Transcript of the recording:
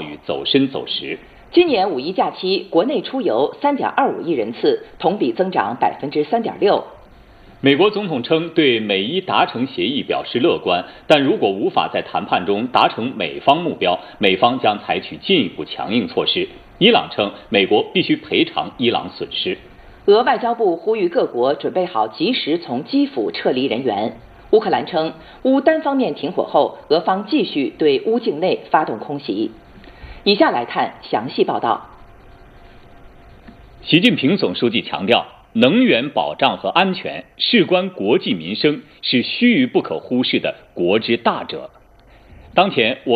与走深走实。 今年5一假期，国内出游3.25亿人次，同比增长3.6%。 美国总统称对美伊达成协议表示乐观，但如果无法在谈判中达成美方目标，美方将采取进一步强硬措施。伊朗称美国必须赔偿伊朗损失。 俄外交部呼吁各国准备好及时从基辅撤离人员。乌克兰称，乌单方面停火后，俄方继续对乌境内发动空袭。以下来看详细报道。 习近平总书记强调，能源保障和安全事关国计民生，是须臾不可忽视的国之大者。当前我